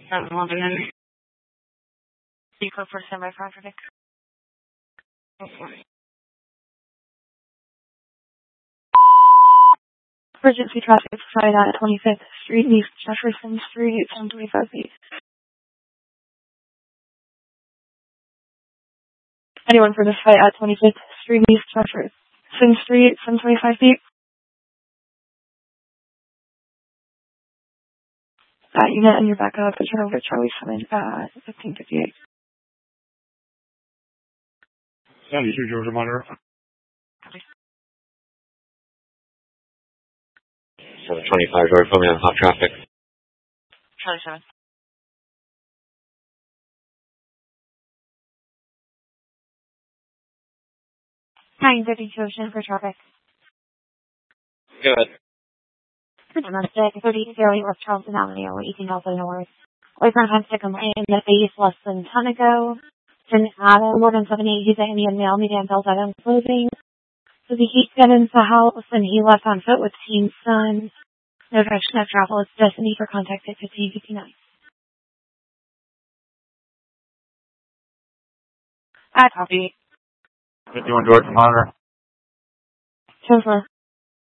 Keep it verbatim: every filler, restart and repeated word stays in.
seven eleven. Vehicle for standby for traffic. Emergency traffic Friday at twenty-fifth Street, East Jefferson Street, seven twenty-five feet. Anyone for this fight at twenty-fifth Street, East Jefferson Street, seven twenty-five feet? Uh, unit and your backup, return over Charlie seven at fifteen fifty-eight. seventy-two Georgia Monitor. seven twenty-five, Georgia, put me on hot traffic. Charlie seven. nine thirty-two Ocean for traffic. Go ahead. Domestic, thirty zero West Charleston Avenue, eighteen Alpha North. Boyfriend has to complain that they used less than a ton ago. Didn't add more than seventy. He's a Indian male, medium built item clothing. So the heat got into the house and he left on foot with teen son. No direction of travel. It's destiny for contact at fifteen fifty-nine. I copy. fifty-one Georgia Monitor. Ten four.